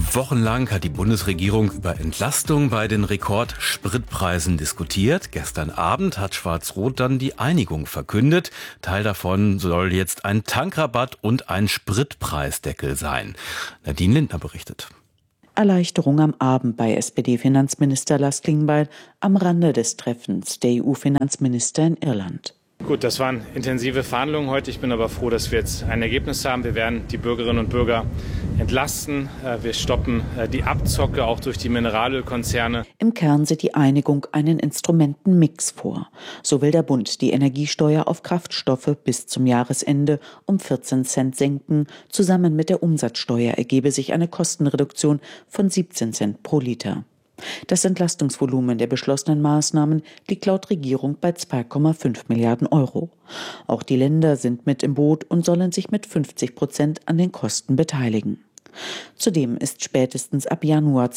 Wochenlang hat die Bundesregierung über Entlastung bei den Rekordspritpreisen diskutiert. Gestern Abend hat Schwarz-Rot dann die Einigung verkündet. Teil davon soll jetzt ein Tankrabatt und ein Spritpreisdeckel sein. Nadine Lindner berichtet. Erleichterung am Abend bei SPD-Finanzminister Lars Klingbeil am Rande des Treffens der EU-Finanzminister in Irland. Gut, das waren intensive Verhandlungen heute. Ich bin aber froh, dass wir jetzt ein Ergebnis haben. Wir werden die Bürgerinnen und Bürger entlasten. Wir stoppen die Abzocke auch durch die Mineralölkonzerne. Im Kern sieht die Einigung einen Instrumentenmix vor. So will der Bund die Energiesteuer auf Kraftstoffe bis zum Jahresende um 14 Cent senken. Zusammen mit der Umsatzsteuer ergebe sich eine Kostenreduktion von 17 Cent pro Liter. Das Entlastungsvolumen der beschlossenen Maßnahmen liegt laut Regierung bei 2,5 Milliarden Euro. Auch die Länder sind mit im Boot und sollen sich mit 50% an den Kosten beteiligen. Zudem ist spätestens ab Januar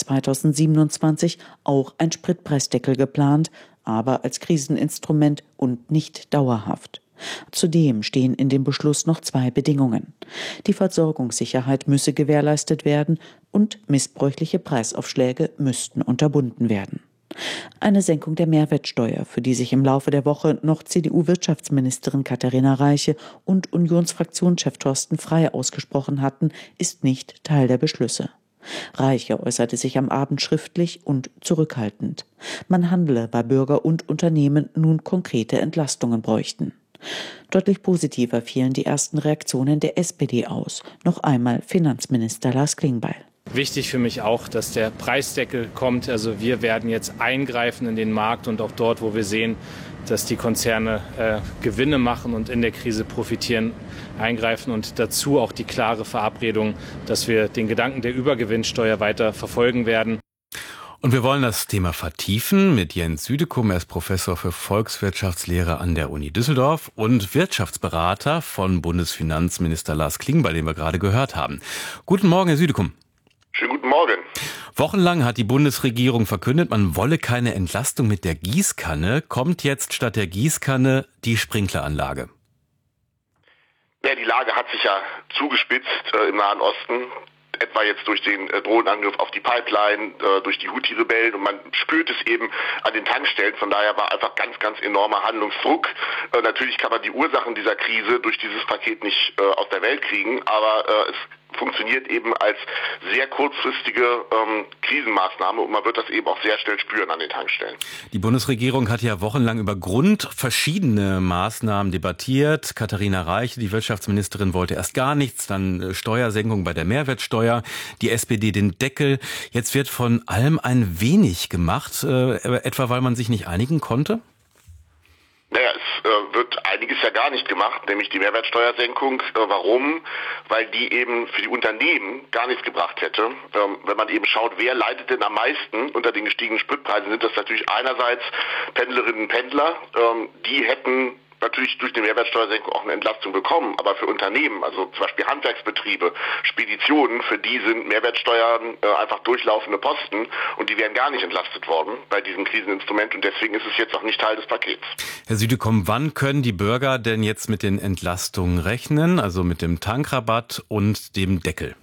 2027 auch ein Spritpreisdeckel geplant, aber als Kriseninstrument und nicht dauerhaft. Zudem stehen in dem Beschluss noch 2 Bedingungen. Die Versorgungssicherheit müsse gewährleistet werden und missbräuchliche Preisaufschläge müssten unterbunden werden. Eine Senkung der Mehrwertsteuer, für die sich im Laufe der Woche noch CDU-Wirtschaftsministerin Katharina Reiche und Unionsfraktionschef Thorsten Frey ausgesprochen hatten, ist nicht Teil der Beschlüsse. Reiche äußerte sich am Abend schriftlich und zurückhaltend. Man handele, weil Bürger und Unternehmen nun konkrete Entlastungen bräuchten. Deutlich positiver fielen die ersten Reaktionen der SPD aus. Noch einmal Finanzminister Lars Klingbeil. Wichtig für mich auch, dass der Preisdeckel kommt. Also wir werden jetzt eingreifen in den Markt und auch dort, wo wir sehen, dass die Konzerne Gewinne machen und in der Krise profitieren, eingreifen und dazu auch die klare Verabredung, dass wir den Gedanken der Übergewinnsteuer weiter verfolgen werden. Und wir wollen das Thema vertiefen mit Jens Südekum. Er ist Professor für Volkswirtschaftslehre an der Uni Düsseldorf und Wirtschaftsberater von Bundesfinanzminister Lars Klingbeil, den wir gerade gehört haben. Guten Morgen, Herr Südekum. Schönen guten Morgen. Wochenlang hat die Bundesregierung verkündet, man wolle keine Entlastung mit der Gießkanne. Kommt jetzt statt der Gießkanne die Sprinkleranlage? Ja, die Lage hat sich ja zugespitzt im Nahen Osten. Etwa jetzt durch den Drohnenangriff auf die Pipeline, durch die Houthi-Rebellen, und man spürt es eben an den Tankstellen. Von daher war einfach ganz enormer Handlungsdruck. Natürlich kann man die Ursachen dieser Krise durch dieses Paket nicht aus der Welt kriegen, aber es funktioniert eben als sehr kurzfristige Krisenmaßnahme und man wird das eben auch sehr schnell spüren an den Tankstellen. Die Bundesregierung hat ja wochenlang über verschiedene Maßnahmen debattiert. Katharina Reiche, die Wirtschaftsministerin, wollte erst gar nichts, dann Steuersenkung bei der Mehrwertsteuer, die SPD den Deckel. Jetzt wird von allem ein wenig gemacht, etwa weil man sich nicht einigen konnte? Naja, es wird einiges ja gar nicht gemacht, nämlich die Mehrwertsteuersenkung. Warum? Weil die eben für die Unternehmen gar nichts gebracht hätte. Wenn man eben schaut, wer leidet denn am meisten unter den gestiegenen Spritpreisen, sind das natürlich einerseits Pendlerinnen und Pendler, die hätten natürlich durch die Mehrwertsteuersenkung auch eine Entlastung bekommen, aber für Unternehmen, also zum Beispiel Handwerksbetriebe, Speditionen, für die sind Mehrwertsteuern einfach durchlaufende Posten und die wären gar nicht entlastet worden bei diesem Kriseninstrument und deswegen ist es jetzt auch nicht Teil des Pakets. Herr Südekum, wann können die Bürger denn jetzt mit den Entlastungen rechnen, also mit dem Tankrabatt und dem Deckel?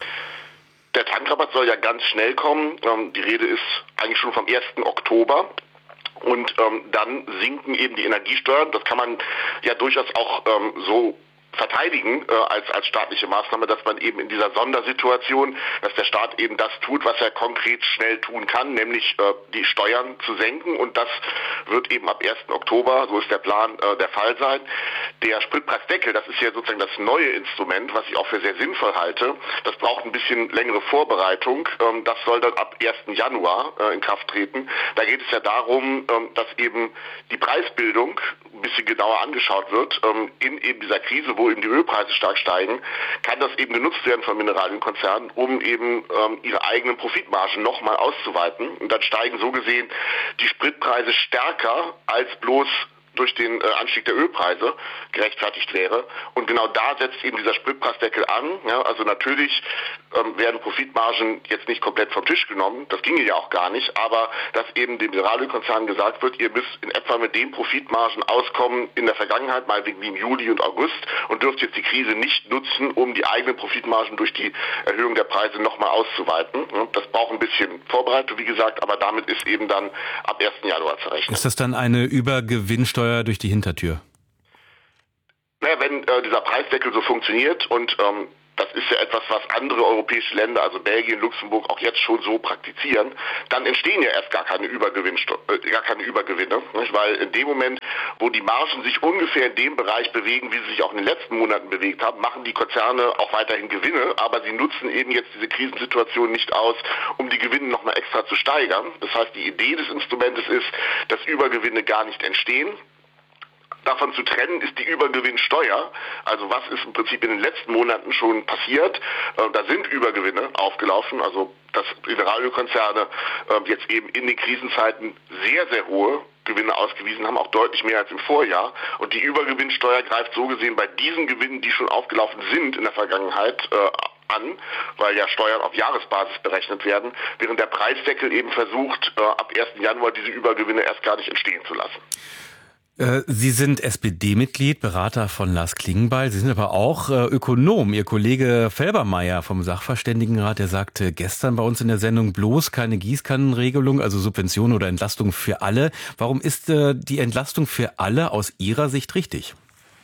Der Tankrabatt soll ja ganz schnell kommen. Die Rede ist eigentlich schon vom 1. Oktober. Und dann sinken eben die Energiesteuern. Das kann man ja durchaus auch so verteidigen als staatliche Maßnahme, dass man eben in dieser Sondersituation, dass der Staat eben das tut, was er konkret schnell tun kann, nämlich die Steuern zu senken. Und das wird eben ab 1. Oktober, so ist der Plan, der Fall sein. Der Spritpreisdeckel, das ist ja sozusagen das neue Instrument, was ich auch für sehr sinnvoll halte. Das braucht ein bisschen längere Vorbereitung. Das soll dann ab 1. Januar in Kraft treten. Da geht es ja darum, dass eben die Preisbildung ein bisschen genauer angeschaut wird in eben dieser Krise, wo eben die Ölpreise stark steigen, kann das eben genutzt werden von Mineralienkonzernen, um eben ihre eigenen Profitmargen nochmal auszuweiten. Und dann steigen so gesehen die Spritpreise stärker als bloß durch den Anstieg der Ölpreise gerechtfertigt wäre. Und genau da setzt eben dieser Spritpreisdeckel an. Ja, also natürlich werden Profitmargen jetzt nicht komplett vom Tisch genommen. Das ginge ja auch gar nicht. Aber dass eben dem Mineralölkonzern gesagt wird, ihr müsst in etwa mit den Profitmargen auskommen in der Vergangenheit, meinetwegen wie im Juli und August, und dürft jetzt die Krise nicht nutzen, um die eigenen Profitmargen durch die Erhöhung der Preise nochmal auszuweiten. Das braucht ein bisschen Vorbereitung, wie gesagt, aber damit ist eben dann ab 1. Januar zu rechnen. Ist das dann eine Übergewinnsteuer durch die Hintertür? Naja, wenn dieser Preisdeckel so funktioniert und das ist ja etwas, was andere europäische Länder, also Belgien, Luxemburg, auch jetzt schon so praktizieren, dann entstehen ja erst gar keine Übergewinne, nicht? Weil in dem Moment, wo die Margen sich ungefähr in dem Bereich bewegen, wie sie sich auch in den letzten Monaten bewegt haben, machen die Konzerne auch weiterhin Gewinne, aber sie nutzen eben jetzt diese Krisensituation nicht aus, um die Gewinne nochmal extra zu steigern. Das heißt, die Idee des Instrumentes ist, dass Übergewinne gar nicht entstehen. Davon zu trennen ist die Übergewinnsteuer. Also was ist im Prinzip in den letzten Monaten schon passiert? Da sind Übergewinne aufgelaufen, also dass Mineralölkonzerne jetzt eben in den Krisenzeiten sehr, sehr hohe Gewinne ausgewiesen haben, auch deutlich mehr als im Vorjahr. Und die Übergewinnsteuer greift so gesehen bei diesen Gewinnen, die schon aufgelaufen sind in der Vergangenheit, an, weil ja Steuern auf Jahresbasis berechnet werden, während der Preisdeckel eben versucht, ab 1. Januar diese Übergewinne erst gar nicht entstehen zu lassen. Sie sind SPD-Mitglied, Berater von Lars Klingbeil. Sie sind aber auch Ökonom. Ihr Kollege Felbermayr vom Sachverständigenrat, der sagte gestern bei uns in der Sendung, bloß keine Gießkannenregelung, also Subvention oder Entlastung für alle. Warum ist die Entlastung für alle aus Ihrer Sicht richtig?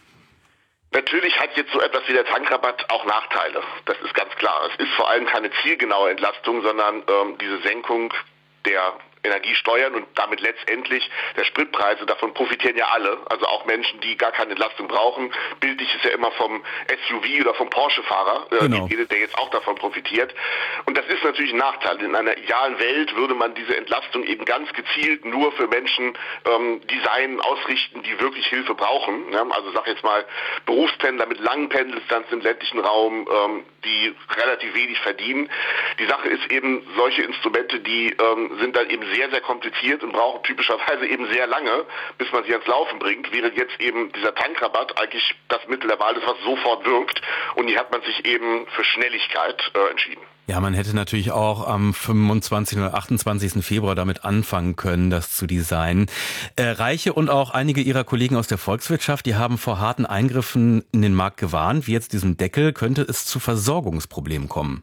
Natürlich hat jetzt so etwas wie der Tankrabatt auch Nachteile. Das ist ganz klar. Es ist vor allem keine zielgenaue Entlastung, sondern diese Senkung der Energiesteuern und damit letztendlich der Spritpreise, davon profitieren ja alle, also auch Menschen, die gar keine Entlastung brauchen. Bildlich ist ja immer vom SUV oder vom Porsche-Fahrer, genau, der jetzt auch davon profitiert. Und das ist natürlich ein Nachteil. In einer idealen Welt würde man diese Entlastung eben ganz gezielt nur für Menschen designen, ausrichten, die wirklich Hilfe brauchen. Ja, also sag jetzt mal Berufspendler mit langen Pendeldistanzen im ländlichen Raum, die relativ wenig verdienen. Die Sache ist eben, solche Instrumente, die sind dann eben sehr, sehr kompliziert und brauchen typischerweise eben sehr lange, bis man sie ans Laufen bringt, während jetzt eben dieser Tankrabatt eigentlich das Mittel der Wahl ist, was sofort wirkt. Und hier hat man sich eben für Schnelligkeit entschieden. Ja, man hätte natürlich auch am 25. oder 28. Februar damit anfangen können, das zu designen. Reiche und auch einige Ihrer Kollegen aus der Volkswirtschaft, die haben vor harten Eingriffen in den Markt gewarnt. Wie jetzt diesem Deckel könnte es zu Versorgungsproblemen kommen.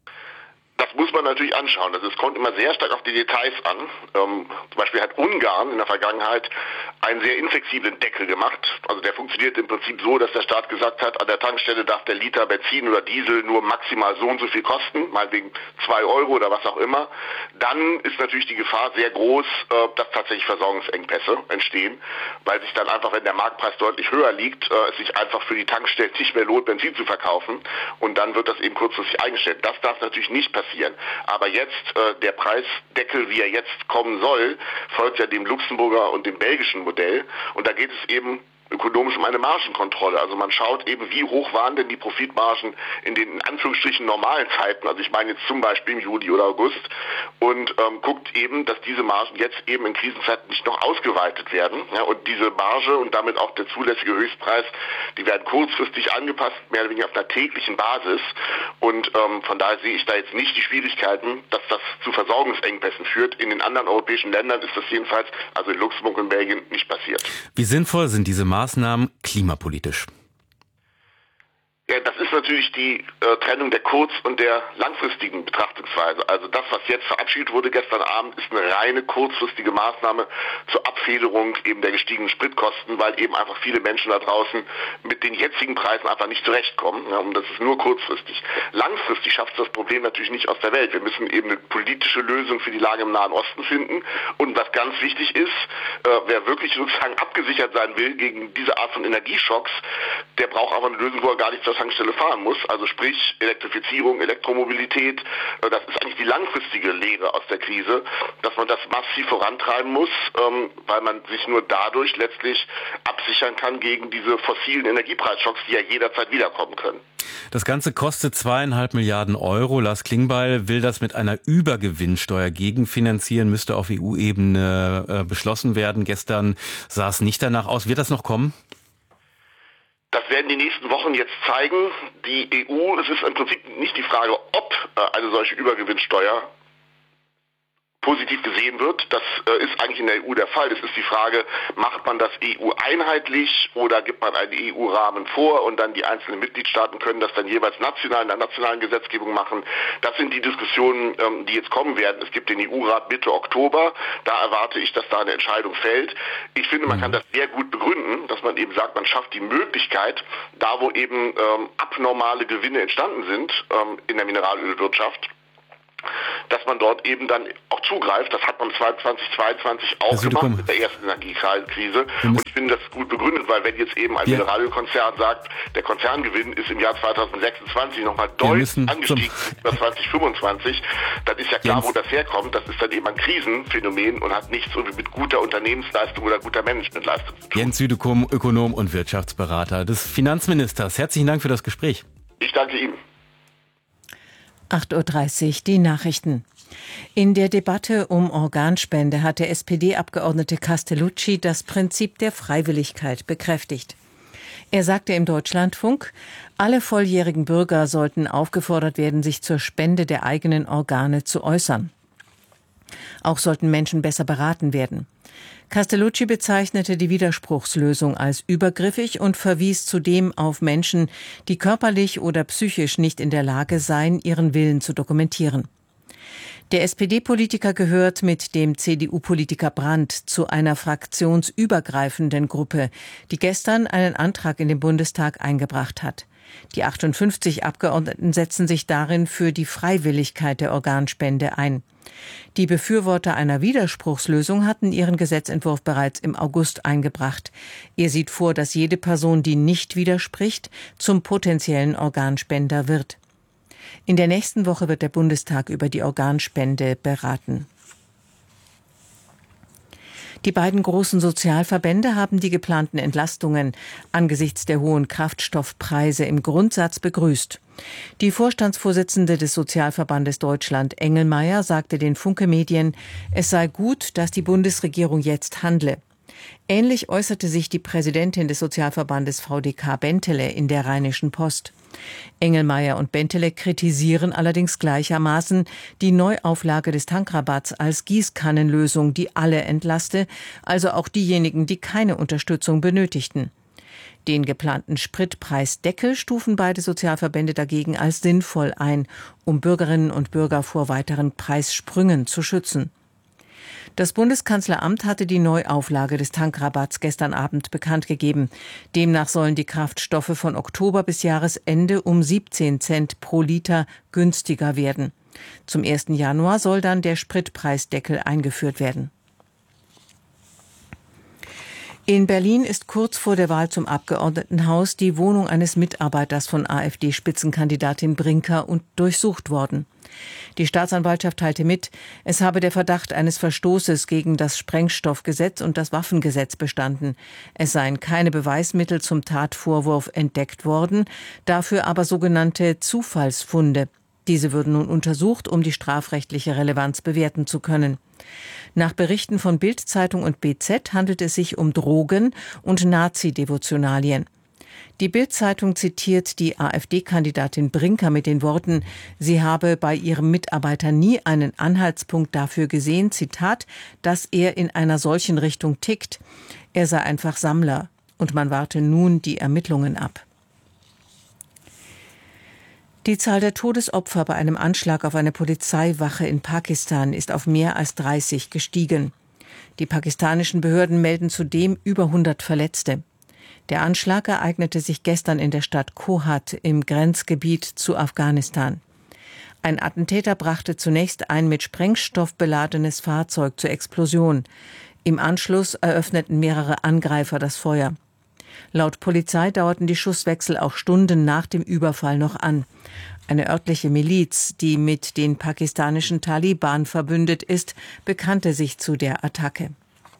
Das muss man natürlich anschauen. Es kommt immer sehr stark auf die Details an. Zum Beispiel hat Ungarn in der Vergangenheit einen sehr inflexiblen Deckel gemacht. Also der funktioniert im Prinzip so, dass der Staat gesagt hat, an der Tankstelle darf der Liter Benzin oder Diesel nur maximal so und so viel kosten, meinetwegen 2 Euro oder was auch immer. Dann ist natürlich die Gefahr sehr groß, dass tatsächlich Versorgungsengpässe entstehen, weil sich dann einfach, wenn der Marktpreis deutlich höher liegt, es sich einfach für die Tankstellen nicht mehr lohnt, Benzin zu verkaufen. Und dann wird das eben kurzfristig eingestellt. Das darf natürlich nicht passieren. Aber jetzt, der Preisdeckel, wie er jetzt kommen soll, folgt ja dem Luxemburger und dem belgischen Modell. Und da geht es eben ökonomisch um eine Margenkontrolle. Also man schaut eben, wie hoch waren denn die Profitmargen in den in Anführungsstrichen normalen Zeiten, also ich meine jetzt zum Beispiel im Juli oder August, und guckt eben, dass diese Margen jetzt eben in Krisenzeiten nicht noch ausgeweitet werden. Ja, und diese Marge und damit auch der zulässige Höchstpreis, die werden kurzfristig angepasst, mehr oder weniger auf einer täglichen Basis. Und von daher sehe ich da jetzt nicht die Schwierigkeiten, dass das zu Versorgungsengpässen führt. In den anderen europäischen Ländern ist das jedenfalls, also in Luxemburg und Belgien, nicht passiert. Wie sinnvoll sind diese Maßnahmen klimapolitisch? Ja, das ist natürlich die Trennung der kurz- und der langfristigen Betrachtungsweise. Also das, was jetzt verabschiedet wurde gestern Abend, ist eine reine kurzfristige Maßnahme zur Abfederung eben der gestiegenen Spritkosten, weil eben einfach viele Menschen da draußen mit den jetzigen Preisen einfach nicht zurechtkommen. Ja, und das ist nur kurzfristig. Langfristig schafft es das Problem natürlich nicht aus der Welt. Wir müssen eben eine politische Lösung für die Lage im Nahen Osten finden. Und was ganz wichtig ist, wer wirklich sozusagen abgesichert sein will gegen diese Art von Energieschocks, der braucht aber eine Lösung, wo er gar nichts Tankstelle fahren muss. Also sprich Elektrifizierung, Elektromobilität. Das ist eigentlich die langfristige Lehre aus der Krise, dass man das massiv vorantreiben muss, weil man sich nur dadurch letztlich absichern kann gegen diese fossilen Energiepreisschocks, die ja jederzeit wiederkommen können. Das Ganze kostet 2,5 Milliarden Euro. Lars Klingbeil will das mit einer Übergewinnsteuer gegenfinanzieren, müsste auf EU-Ebene beschlossen werden. Gestern sah es nicht danach aus. Wird das noch kommen? Das werden die nächsten Wochen jetzt zeigen. Die EU, es ist im Prinzip nicht die Frage, ob eine solche Übergewinnsteuer positiv gesehen wird. Das ist eigentlich in der EU der Fall. Es ist die Frage, macht man das EU-einheitlich oder gibt man einen EU-Rahmen vor und dann die einzelnen Mitgliedstaaten können das dann jeweils national in der nationalen Gesetzgebung machen. Das sind die Diskussionen, die jetzt kommen werden. Es gibt den EU-Rat Mitte Oktober. Da erwarte ich, dass da eine Entscheidung fällt. Ich finde, man kann das sehr gut begründen, dass man eben sagt, man schafft die Möglichkeit, da wo eben abnormale Gewinne entstanden sind in der Mineralölwirtschaft, dass man dort eben dann auch zugreift. Das hat man 2022 auch gemacht mit der ersten Energiekrise. Und ich finde das gut begründet, weil wenn jetzt eben ein Mineralölkonzern sagt, der Konzerngewinn ist im Jahr 2026 nochmal deutlich angestiegen über 2025, dann ist ja klar, wo das herkommt. Das ist dann eben ein Krisenphänomen und hat nichts mit guter Unternehmensleistung oder guter Managementleistung zu tun. Jens Südekum, Ökonom und Wirtschaftsberater des Finanzministers. Herzlichen Dank für das Gespräch. Ich danke Ihnen. 8:30 Uhr die Nachrichten. In der Debatte um Organspende hat der SPD-Abgeordnete Castellucci das Prinzip der Freiwilligkeit bekräftigt. Er sagte im Deutschlandfunk, alle volljährigen Bürger sollten aufgefordert werden, sich zur Spende der eigenen Organe zu äußern. Auch sollten Menschen besser beraten werden. Castellucci bezeichnete die Widerspruchslösung als übergriffig und verwies zudem auf Menschen, die körperlich oder psychisch nicht in der Lage seien, ihren Willen zu dokumentieren. Der SPD-Politiker gehört mit dem CDU-Politiker Brandt zu einer fraktionsübergreifenden Gruppe, die gestern einen Antrag in den Bundestag eingebracht hat. Die 58 Abgeordneten setzen sich darin für die Freiwilligkeit der Organspende ein. Die Befürworter einer Widerspruchslösung hatten ihren Gesetzentwurf bereits im August eingebracht. Er sieht vor, dass jede Person, die nicht widerspricht, zum potenziellen Organspender wird. In der nächsten Woche wird der Bundestag über die Organspende beraten. Die beiden großen Sozialverbände haben die geplanten Entlastungen angesichts der hohen Kraftstoffpreise im Grundsatz begrüßt. Die Vorstandsvorsitzende des Sozialverbandes Deutschland, Engelmeier, sagte den Funke-Medien, es sei gut, dass die Bundesregierung jetzt handle. Ähnlich äußerte sich die Präsidentin des Sozialverbandes VDK Bentele in der Rheinischen Post. Engelmeier und Bentele kritisieren allerdings gleichermaßen die Neuauflage des Tankrabatts als Gießkannenlösung, die alle entlaste, also auch diejenigen, die keine Unterstützung benötigten. Den geplanten Spritpreisdeckel stufen beide Sozialverbände dagegen als sinnvoll ein, um Bürgerinnen und Bürger vor weiteren Preissprüngen zu schützen. Das Bundeskanzleramt hatte die Neuauflage des Tankrabatts gestern Abend bekannt gegeben. Demnach sollen die Kraftstoffe von Oktober bis Jahresende um 17 Cent pro Liter günstiger werden. Zum 1. Januar soll dann der Spritpreisdeckel eingeführt werden. In Berlin ist kurz vor der Wahl zum Abgeordnetenhaus die Wohnung eines Mitarbeiters von AfD-Spitzenkandidatin Brinker durchsucht worden. Die Staatsanwaltschaft teilte mit, es habe der Verdacht eines Verstoßes gegen das Sprengstoffgesetz und das Waffengesetz bestanden. Es seien keine Beweismittel zum Tatvorwurf entdeckt worden, dafür aber sogenannte Zufallsfunde. Diese würden nun untersucht, um die strafrechtliche Relevanz bewerten zu können. Nach Berichten von Bild-Zeitung und BZ handelt es sich um Drogen- und Nazi-Devotionalien. Die Bild-Zeitung zitiert die AfD-Kandidatin Brinker mit den Worten, sie habe bei ihrem Mitarbeiter nie einen Anhaltspunkt dafür gesehen, Zitat, dass er in einer solchen Richtung tickt. Er sei einfach Sammler und man warte nun die Ermittlungen ab. Die Zahl der Todesopfer bei einem Anschlag auf eine Polizeiwache in Pakistan ist auf mehr als 30 gestiegen. Die pakistanischen Behörden melden zudem über 100 Verletzte. Der Anschlag ereignete sich gestern in der Stadt Kohat im Grenzgebiet zu Afghanistan. Ein Attentäter brachte zunächst ein mit Sprengstoff beladenes Fahrzeug zur Explosion. Im Anschluss eröffneten mehrere Angreifer das Feuer. Laut Polizei dauerten die Schusswechsel auch Stunden nach dem Überfall noch an. Eine örtliche Miliz, die mit den pakistanischen Taliban verbündet ist, bekannte sich zu der Attacke.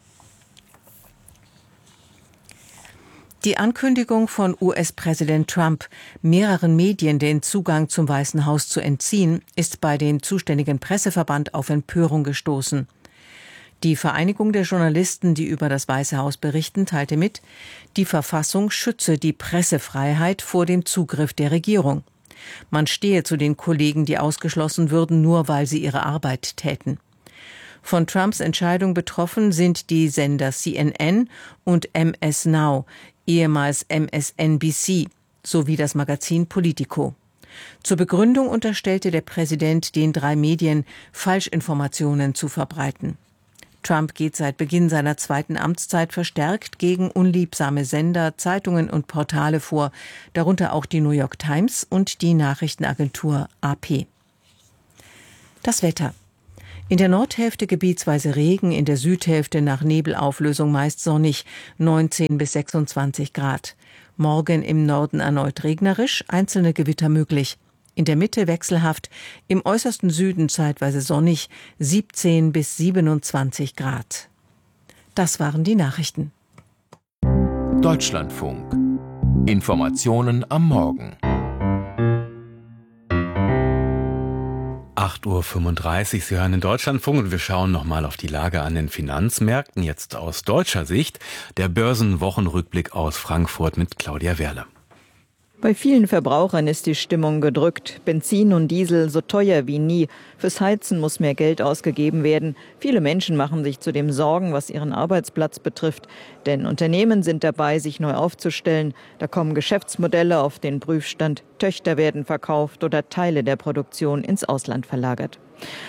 Die Ankündigung von US-Präsident Trump, mehreren Medien den Zugang zum Weißen Haus zu entziehen, ist bei dem zuständigen Presseverband auf Empörung gestoßen. Die Vereinigung der Journalisten, die über das Weiße Haus berichten, teilte mit, die Verfassung schütze die Pressefreiheit vor dem Zugriff der Regierung. Man stehe zu den Kollegen, die ausgeschlossen würden, nur weil sie ihre Arbeit täten. Von Trumps Entscheidung betroffen sind die Sender CNN und MS Now, ehemals MSNBC, sowie das Magazin Politico. Zur Begründung unterstellte der Präsident den 3 Medien, Falschinformationen zu verbreiten. Trump geht seit Beginn seiner 2. Amtszeit verstärkt gegen unliebsame Sender, Zeitungen und Portale vor, darunter auch die New York Times und die Nachrichtenagentur AP. Das Wetter. In der Nordhälfte gebietsweise Regen, in der Südhälfte nach Nebelauflösung meist sonnig, 19 bis 26 Grad. Morgen im Norden erneut regnerisch, einzelne Gewitter möglich. In der Mitte wechselhaft, im äußersten Süden zeitweise sonnig, 17 bis 27 Grad. Das waren die Nachrichten. Deutschlandfunk. Informationen am Morgen. 8:35 Uhr, Sie hören den Deutschlandfunk und wir schauen nochmal auf die Lage an den Finanzmärkten, jetzt aus deutscher Sicht. Der Börsenwochenrückblick aus Frankfurt mit Claudia Werle. Bei vielen Verbrauchern ist die Stimmung gedrückt. Benzin und Diesel so teuer wie nie. Fürs Heizen muss mehr Geld ausgegeben werden. Viele Menschen machen sich zudem Sorgen, was ihren Arbeitsplatz betrifft. Denn Unternehmen sind dabei, sich neu aufzustellen. Da kommen Geschäftsmodelle auf den Prüfstand. Töchter werden verkauft oder Teile der Produktion ins Ausland verlagert.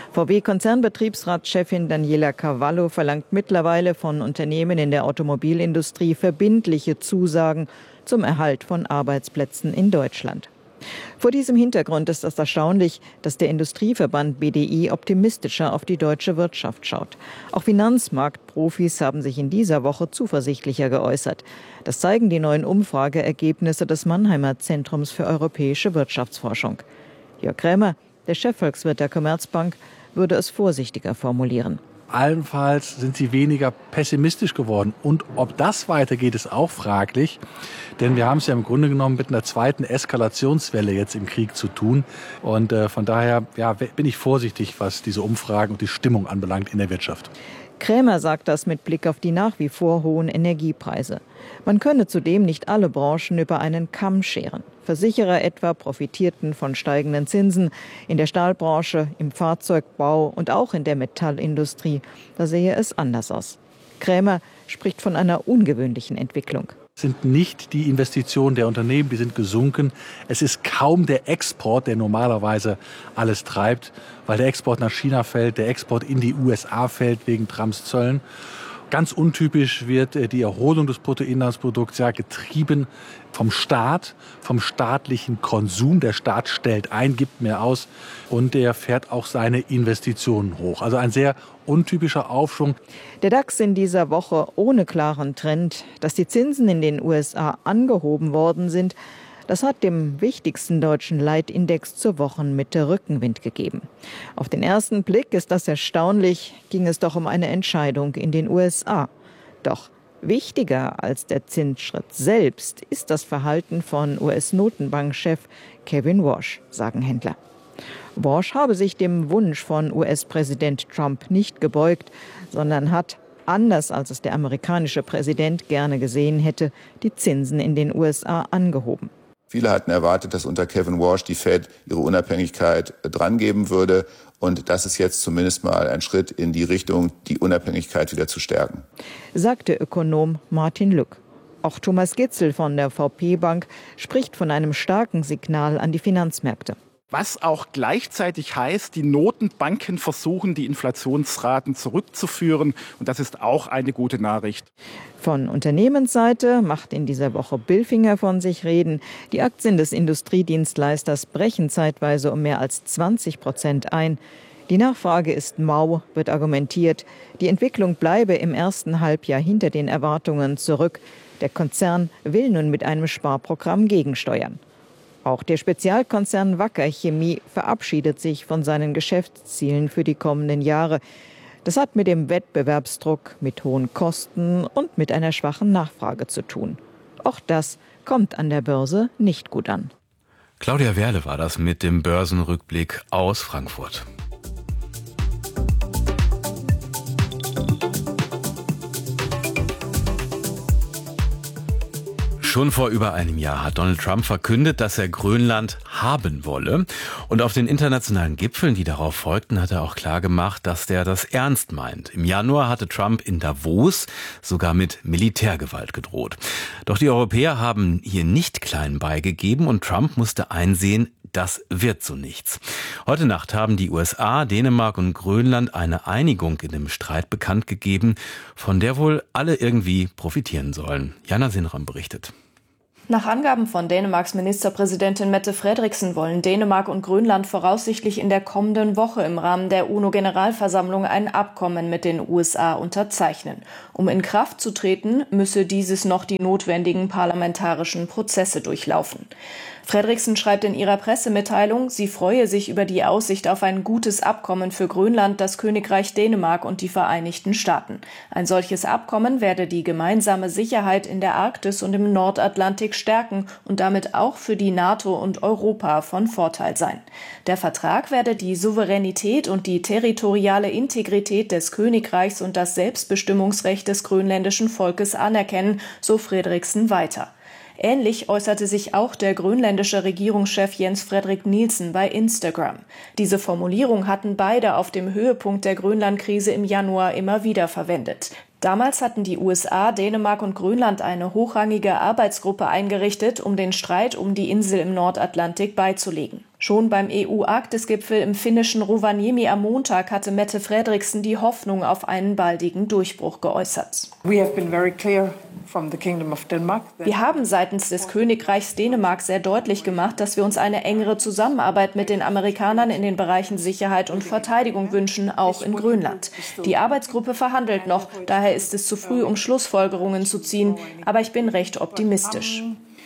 VW-Konzernbetriebsratschefin Daniela Cavallo verlangt mittlerweile von Unternehmen in der Automobilindustrie verbindliche Zusagen zum Erhalt von Arbeitsplätzen in Deutschland. Vor diesem Hintergrund ist es erstaunlich, dass der Industrieverband BDI optimistischer auf die deutsche Wirtschaft schaut. Auch Finanzmarktprofis haben sich in dieser Woche zuversichtlicher geäußert. Das zeigen die neuen Umfrageergebnisse des Mannheimer Zentrums für europäische Wirtschaftsforschung. Jörg Krämer, der Chefvolkswirt der Commerzbank, würde es vorsichtiger formulieren. Allenfalls sind sie weniger pessimistisch geworden. Und ob das weitergeht, ist auch fraglich. Denn wir haben es ja im Grunde genommen mit einer zweiten Eskalationswelle jetzt im Krieg zu tun. Und von daher bin ich vorsichtig, was diese Umfragen und die Stimmung anbelangt in der Wirtschaft. Krämer sagt das mit Blick auf die nach wie vor hohen Energiepreise. Man könne zudem nicht alle Branchen über einen Kamm scheren. Versicherer etwa profitierten von steigenden Zinsen. In der Stahlbranche, im Fahrzeugbau und auch in der Metallindustrie, da sehe es anders aus. Krämer spricht von einer ungewöhnlichen Entwicklung. Es sind nicht die Investitionen der Unternehmen, die sind gesunken. Es ist kaum der Export, der normalerweise alles treibt, weil der Export nach China fällt, der Export in die USA fällt wegen Trumps Zöllen. Ganz untypisch wird die Erholung des Bruttoinlandsprodukts getrieben vom Staat, vom staatlichen Konsum. Der Staat stellt ein, gibt mehr aus und der fährt auch seine Investitionen hoch. Also ein sehr untypischer Aufschwung. Der DAX in dieser Woche ohne klaren Trend. Dass die Zinsen in den USA angehoben worden sind, das hat dem wichtigsten deutschen Leitindex zur Wochenmitte Rückenwind gegeben. Auf den ersten Blick ist das erstaunlich, ging es doch um eine Entscheidung in den USA. Doch wichtiger als der Zinsschritt selbst ist das Verhalten von US-Notenbankchef Kevin Warsh, sagen Händler. Warsh habe sich dem Wunsch von US-Präsident Trump nicht gebeugt, sondern hat, anders als es der amerikanische Präsident gerne gesehen hätte, die Zinsen in den USA angehoben. Viele hatten erwartet, dass unter Kevin Warsh die Fed ihre Unabhängigkeit drangeben würde. Und das ist jetzt zumindest mal ein Schritt in die Richtung, die Unabhängigkeit wieder zu stärken, sagte Ökonom Martin Lück. Auch Thomas Gitzel von der VP Bank spricht von einem starken Signal an die Finanzmärkte. Was auch gleichzeitig heißt, die Notenbanken versuchen, die Inflationsraten zurückzuführen. Und das ist auch eine gute Nachricht. Von Unternehmensseite macht in dieser Woche Bilfinger von sich reden. Die Aktien des Industriedienstleisters brechen zeitweise um mehr als 20% ein. Die Nachfrage ist mau, wird argumentiert. Die Entwicklung bleibe im ersten Halbjahr hinter den Erwartungen zurück. Der Konzern will nun mit einem Sparprogramm gegensteuern. Auch der Spezialkonzern Wacker Chemie verabschiedet sich von seinen Geschäftszielen für die kommenden Jahre. Das hat mit dem Wettbewerbsdruck, mit hohen Kosten und mit einer schwachen Nachfrage zu tun. Auch das kommt an der Börse nicht gut an. Claudia Werle war das mit dem Börsenrückblick aus Frankfurt. Schon vor über einem Jahr hat Donald Trump verkündet, dass er Grönland haben wolle. Und auf den internationalen Gipfeln, die darauf folgten, hat er auch klargemacht, dass der das ernst meint. Im Januar hatte Trump in Davos sogar mit Militärgewalt gedroht. Doch die Europäer haben hier nicht klein beigegeben und Trump musste einsehen, das wird so nichts. Heute Nacht haben die USA, Dänemark und Grönland eine Einigung in dem Streit bekannt gegeben, von der wohl alle irgendwie profitieren sollen. Jana Sinram berichtet. Nach Angaben von Dänemarks Ministerpräsidentin Mette Frederiksen wollen Dänemark und Grönland voraussichtlich in der kommenden Woche im Rahmen der UNO-Generalversammlung ein Abkommen mit den USA unterzeichnen. Um in Kraft zu treten, müsse dieses noch die notwendigen parlamentarischen Prozesse durchlaufen. Frederiksen schreibt in ihrer Pressemitteilung, sie freue sich über die Aussicht auf ein gutes Abkommen für Grönland, das Königreich Dänemark und die Vereinigten Staaten. Ein solches Abkommen werde die gemeinsame Sicherheit in der Arktis und im Nordatlantik stärken und damit auch für die NATO und Europa von Vorteil sein. Der Vertrag werde die Souveränität und die territoriale Integrität des Königreichs und das Selbstbestimmungsrecht des grönländischen Volkes anerkennen, so Frederiksen weiter. Ähnlich äußerte sich auch der grönländische Regierungschef Jens Frederik Nielsen bei Instagram. Diese Formulierung hatten beide auf dem Höhepunkt der Grönlandkrise im Januar immer wieder verwendet. Damals hatten die USA, Dänemark und Grönland eine hochrangige Arbeitsgruppe eingerichtet, um den Streit um die Insel im Nordatlantik beizulegen. Schon beim EU-Arktis-Gipfel im finnischen Rovaniemi am Montag hatte Mette Frederiksen die Hoffnung auf einen baldigen Durchbruch geäußert. Wir haben seitens des Königreichs Dänemark sehr deutlich gemacht, dass wir uns eine engere Zusammenarbeit mit den Amerikanern in den Bereichen Sicherheit und Verteidigung wünschen, auch in Grönland. Die Arbeitsgruppe verhandelt noch, daher ist es zu früh, um Schlussfolgerungen zu ziehen, aber ich bin recht optimistisch.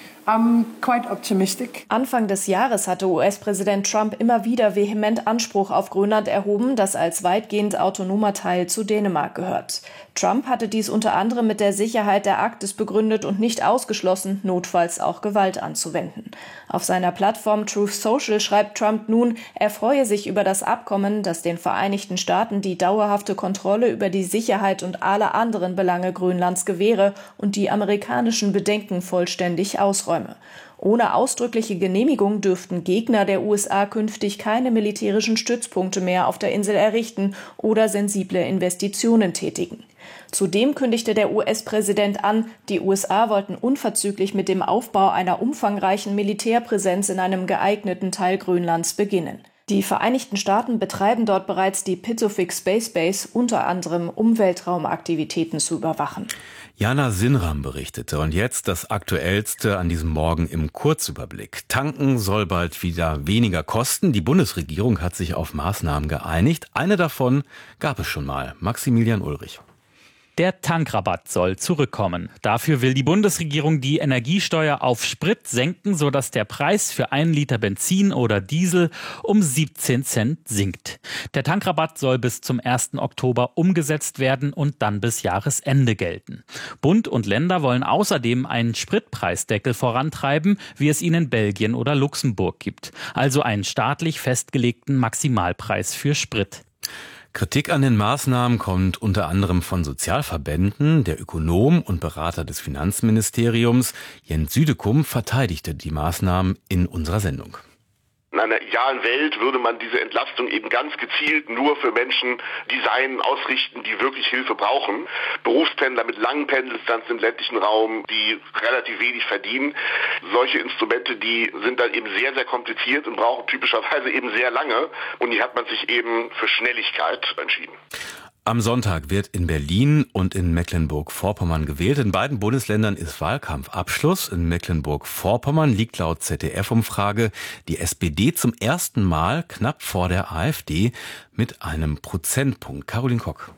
Anfang des Jahres hatte US-Präsident Trump immer wieder vehement Anspruch auf Grönland erhoben, das als weitgehend autonomer Teil zu Dänemark gehört. Trump hatte dies unter anderem mit der Sicherheit der Arktis begründet und nicht ausgeschlossen, notfalls auch Gewalt anzuwenden. Auf seiner Plattform Truth Social schreibt Trump nun, er freue sich über das Abkommen, das den Vereinigten Staaten die dauerhafte Kontrolle über die Sicherheit und alle anderen Belange Grönlands gewähre und die amerikanischen Bedenken vollständig ausräume. Ohne ausdrückliche Genehmigung dürften Gegner der USA künftig keine militärischen Stützpunkte mehr auf der Insel errichten oder sensible Investitionen tätigen. Zudem kündigte der US-Präsident an, die USA wollten unverzüglich mit dem Aufbau einer umfangreichen Militärpräsenz in einem geeigneten Teil Grönlands beginnen. Die Vereinigten Staaten betreiben dort bereits die Pituffik Space Base, unter anderem um Weltraumaktivitäten zu überwachen. Jana Sinram berichtete. Und jetzt das Aktuellste an diesem Morgen im Kurzüberblick. Tanken soll bald wieder weniger kosten. Die Bundesregierung hat sich auf Maßnahmen geeinigt. Eine davon gab es schon mal. Maximilian Ulrich. Der Tankrabatt soll zurückkommen. Dafür will die Bundesregierung die Energiesteuer auf Sprit senken, sodass der Preis für 1 Liter Benzin oder Diesel um 17 Cent sinkt. Der Tankrabatt soll bis zum 1. Oktober umgesetzt werden und dann bis Jahresende gelten. Bund und Länder wollen außerdem einen Spritpreisdeckel vorantreiben, wie es ihn in Belgien oder Luxemburg gibt. Also einen staatlich festgelegten Maximalpreis für Sprit. Kritik an den Maßnahmen kommt unter anderem von Sozialverbänden. Der Ökonom und Berater des Finanzministeriums Jens Südekum verteidigte die Maßnahmen in unserer Sendung. In einer idealen Welt würde man diese Entlastung eben ganz gezielt nur für Menschen designen, ausrichten, die wirklich Hilfe brauchen. Berufspendler mit langen Pendeldistanzen im ländlichen Raum, die relativ wenig verdienen. Solche Instrumente, die sind dann eben sehr, sehr kompliziert und brauchen typischerweise eben sehr lange. Und hier hat man sich eben für Schnelligkeit entschieden. Am Sonntag wird in Berlin und in Mecklenburg-Vorpommern gewählt. In beiden Bundesländern ist Wahlkampfabschluss. In Mecklenburg-Vorpommern liegt laut ZDF-Umfrage die SPD zum ersten Mal knapp vor der AfD mit einem Prozentpunkt. Caroline Kock.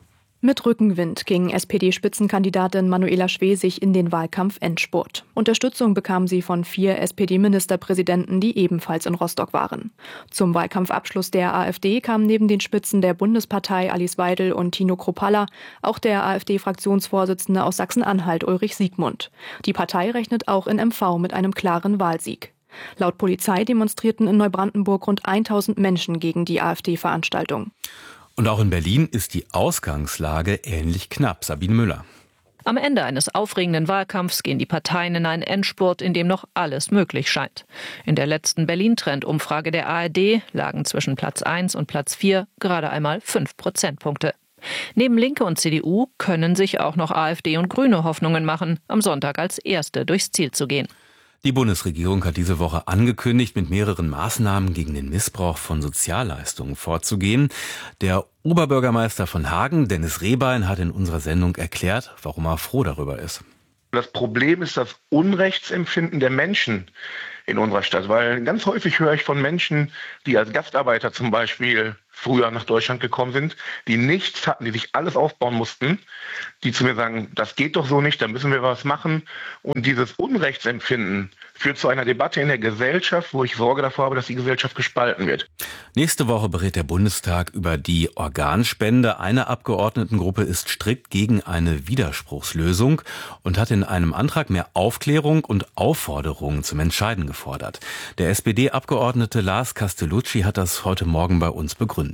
Mit Rückenwind ging SPD-Spitzenkandidatin Manuela Schwesig in den Wahlkampf-Endspurt. Unterstützung bekam sie von 4 SPD-Ministerpräsidenten, die ebenfalls in Rostock waren. Zum Wahlkampfabschluss der AfD kamen neben den Spitzen der Bundespartei Alice Weidel und Tino Kruppalla auch der AfD-Fraktionsvorsitzende aus Sachsen-Anhalt Ulrich Siegmund. Die Partei rechnet auch in MV mit einem klaren Wahlsieg. Laut Polizei demonstrierten in Neubrandenburg rund 1000 Menschen gegen die AfD-Veranstaltung. Und auch in Berlin ist die Ausgangslage ähnlich knapp. Sabine Müller. Am Ende eines aufregenden Wahlkampfs gehen die Parteien in einen Endspurt, in dem noch alles möglich scheint. In der letzten Berlin-Trend-Umfrage der ARD lagen zwischen Platz 1 und Platz 4 gerade einmal 5 Prozentpunkte. Neben Linke und CDU können sich auch noch AfD und Grüne Hoffnungen machen, am Sonntag als Erste durchs Ziel zu gehen. Die Bundesregierung hat diese Woche angekündigt, mit mehreren Maßnahmen gegen den Missbrauch von Sozialleistungen vorzugehen. Der Oberbürgermeister von Hagen, Dennis Rehbein, hat in unserer Sendung erklärt, warum er froh darüber ist. Das Problem ist das Unrechtsempfinden der Menschen in unserer Stadt, weil ganz häufig höre ich von Menschen, die als Gastarbeiter zum Beispiel früher nach Deutschland gekommen sind, die nichts hatten, die sich alles aufbauen mussten, die zu mir sagen, das geht doch so nicht, da müssen wir was machen. Und dieses Unrechtsempfinden führt zu einer Debatte in der Gesellschaft, wo ich Sorge davor habe, dass die Gesellschaft gespalten wird. Nächste Woche berät der Bundestag über die Organspende. Eine Abgeordnetengruppe ist strikt gegen eine Widerspruchslösung und hat in einem Antrag mehr Aufklärung und Aufforderungen zum Entscheiden gefordert. Der SPD-Abgeordnete Lars Castellucci hat das heute Morgen bei uns begründet.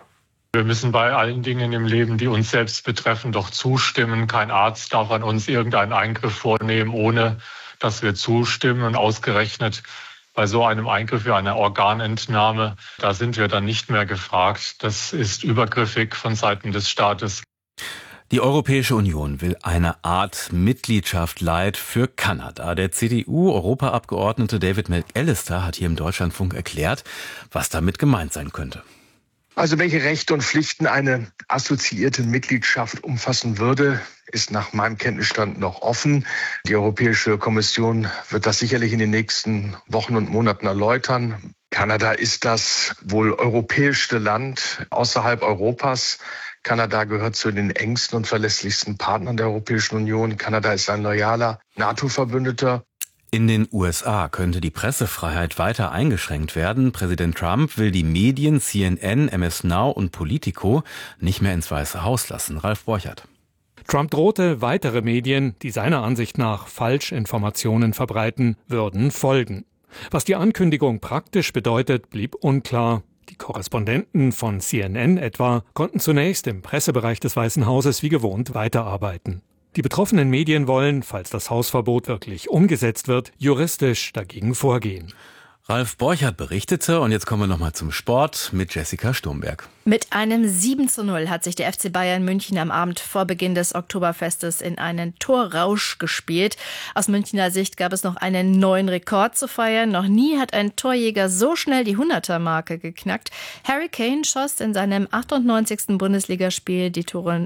Wir müssen bei allen Dingen im Leben, die uns selbst betreffen, doch zustimmen. Kein Arzt darf an uns irgendeinen Eingriff vornehmen, ohne dass wir zustimmen. Und ausgerechnet bei so einem Eingriff wie einer Organentnahme, da sind wir dann nicht mehr gefragt. Das ist übergriffig von Seiten des Staates. Die Europäische Union will eine Art Mitgliedschaft Light für Kanada. Der CDU-Europaabgeordnete David McAllister hat hier im Deutschlandfunk erklärt, was damit gemeint sein könnte. Also welche Rechte und Pflichten eine assoziierte Mitgliedschaft umfassen würde, ist nach meinem Kenntnisstand noch offen. Die Europäische Kommission wird das sicherlich in den nächsten Wochen und Monaten erläutern. Kanada ist das wohl europäischste Land außerhalb Europas. Kanada gehört zu den engsten und verlässlichsten Partnern der Europäischen Union. Kanada ist ein loyaler NATO-Verbündeter. In den USA könnte die Pressefreiheit weiter eingeschränkt werden. Präsident Trump will die Medien CNN, MS Now und Politico nicht mehr ins Weiße Haus lassen. Ralf Borchert. Trump drohte, weitere Medien, die seiner Ansicht nach Falschinformationen verbreiten, würden folgen. Was die Ankündigung praktisch bedeutet, blieb unklar. Die Korrespondenten von CNN etwa konnten zunächst im Pressebereich des Weißen Hauses wie gewohnt weiterarbeiten. Die betroffenen Medien wollen, falls das Hausverbot wirklich umgesetzt wird, juristisch dagegen vorgehen. Ralf Borchert berichtete und jetzt kommen wir nochmal zum Sport mit Jessica Sturmberg. Mit einem 7:0 hat sich der FC Bayern München am Abend vor Beginn des Oktoberfestes in einen Torrausch gespielt. Aus Münchner Sicht gab es noch einen neuen Rekord zu feiern. Noch nie hat ein Torjäger so schnell die 100er-Marke geknackt. Harry Kane schoss in seinem 98. Bundesligaspiel die Tore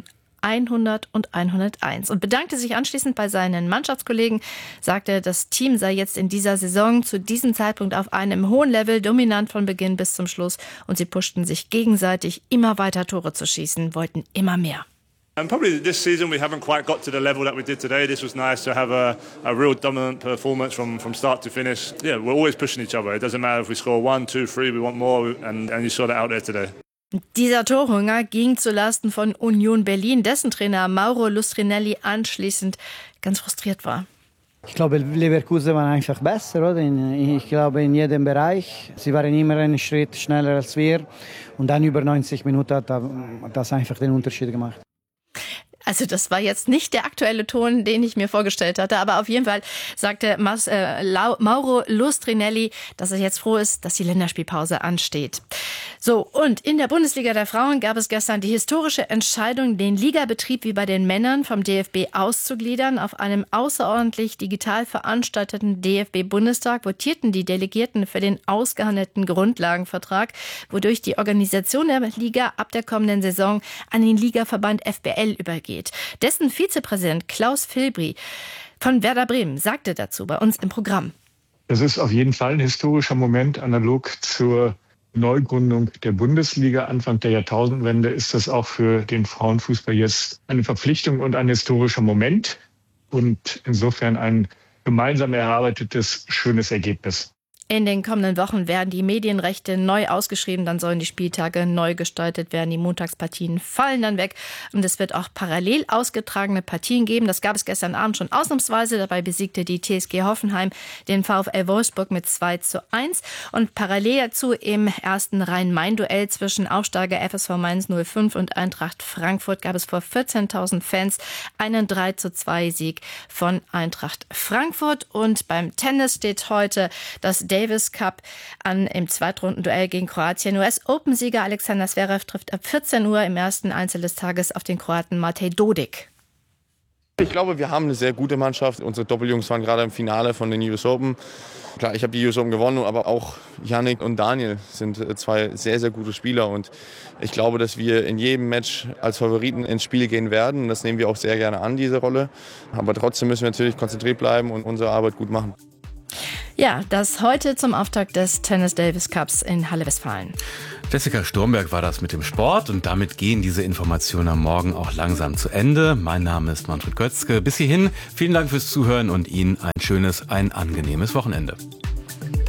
100 und 101 und bedankte sich anschließend bei seinen Mannschaftskollegen, sagte, das Team sei jetzt in dieser Saison zu diesem Zeitpunkt auf einem hohen Level, dominant von Beginn bis zum Schluss und sie pushten sich gegenseitig, immer weiter Tore zu schießen, wollten immer mehr. And probably this season we haven't quite got to the level that we did today. This was nice to have a real dominant performance from start to finish. Yeah, we're always pushing each other. It doesn't matter if we score 1, 2, 3, we want more and you saw that out there today. Dieser Torhunger ging zulasten von Union Berlin, dessen Trainer Mauro Lustrinelli anschließend ganz frustriert war. Ich glaube, Leverkusen war einfach besser, oder? Ich glaube, in jedem Bereich. Sie waren immer einen Schritt schneller als wir. Und dann über 90 Minuten hat das einfach den Unterschied gemacht. Also das war jetzt nicht der aktuelle Ton, den ich mir vorgestellt hatte, aber auf jeden Fall sagte Mauro Lustrinelli, dass er jetzt froh ist, dass die Länderspielpause ansteht. So, und in der Bundesliga der Frauen gab es gestern die historische Entscheidung, den Ligabetrieb wie bei den Männern vom DFB auszugliedern. Auf einem außerordentlich digital veranstalteten DFB-Bundestag votierten die Delegierten für den ausgehandelten Grundlagenvertrag, wodurch die Organisation der Liga ab der kommenden Saison an den Ligaverband FBL übergeht. Dessen Vizepräsident Klaus Filbri von Werder Bremen sagte dazu bei uns im Programm. Das ist auf jeden Fall ein historischer Moment, analog zur Neugründung der Bundesliga Anfang der Jahrtausendwende ist das auch für den Frauenfußball jetzt eine Verpflichtung und ein historischer Moment und insofern ein gemeinsam erarbeitetes, schönes Ergebnis. In den kommenden Wochen werden die Medienrechte neu ausgeschrieben, dann sollen die Spieltage neu gestaltet werden, die Montagspartien fallen dann weg und es wird auch parallel ausgetragene Partien geben. Das gab es gestern Abend schon ausnahmsweise, dabei besiegte die TSG Hoffenheim den VfL Wolfsburg mit 2:1 und parallel dazu im ersten Rhein-Main-Duell zwischen Aufsteiger FSV Mainz 05 und Eintracht Frankfurt gab es vor 14.000 Fans einen 3:2 Sieg von Eintracht Frankfurt und beim Tennis steht heute das Davis Cup an im Zweitrundenduell gegen Kroatien. US-Open-Sieger Alexander Zverev trifft ab 14 Uhr im ersten Einzel des Tages auf den Kroaten Matej Dodik. Ich glaube, wir haben eine sehr gute Mannschaft. Unsere Doppeljungs waren gerade im Finale von den US Open. Klar, ich habe die US Open gewonnen, aber auch Yannick und Daniel sind zwei sehr, sehr gute Spieler. Und ich glaube, dass wir in jedem Match als Favoriten ins Spiel gehen werden. Das nehmen wir auch sehr gerne an, diese Rolle. Aber trotzdem müssen wir natürlich konzentriert bleiben und unsere Arbeit gut machen. Ja, das heute zum Auftakt des Tennis Davis Cups in Halle Westfalen. Jessica Sturmberg war das mit dem Sport und damit gehen diese Informationen am Morgen auch langsam zu Ende. Mein Name ist Manfred Götzke. Bis hierhin, vielen Dank fürs Zuhören und Ihnen ein schönes, ein angenehmes Wochenende.